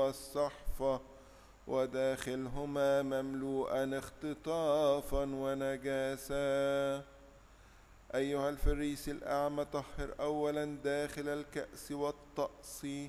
والصحفة وداخلهما مملوءا اختطافا ونجاسا. أيها الفريسي الأعمى، طهر أولا داخل الكأس والطأس